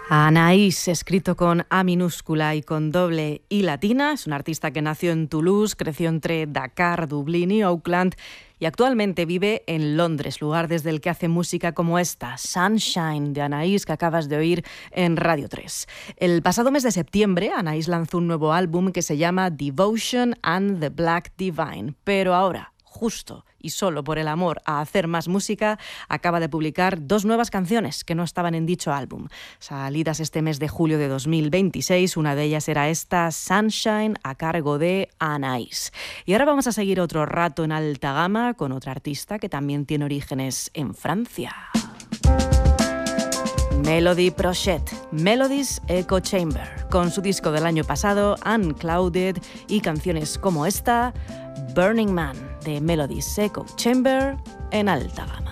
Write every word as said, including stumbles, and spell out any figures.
Anaïs, escrito con A minúscula y con doble I latina, es una artista que nació en Toulouse, creció entre Dakar, Dublín y Auckland y actualmente vive en Londres, lugar desde el que hace música como esta, Sunshine, de Anaïs, que acabas de oír en Radio tres. El pasado mes de septiembre, Anaïs lanzó un nuevo álbum que se llama Devotion and the Black Divine, pero ahora, justo y solo por el amor a hacer más música, acaba de publicar dos nuevas canciones que no estaban en dicho álbum. Salidas este mes de julio de dos mil veintiséis, una de ellas era esta, Sunshine, a cargo de Anaïs. Y ahora vamos a seguir otro rato en alta gama con otra artista que también tiene orígenes en Francia. Melody Prochet, Melodies Echo Chamber, con su disco del año pasado, Unclouded, y canciones como esta, Burning Man, de Melodies Echo Chamber, en alta gama.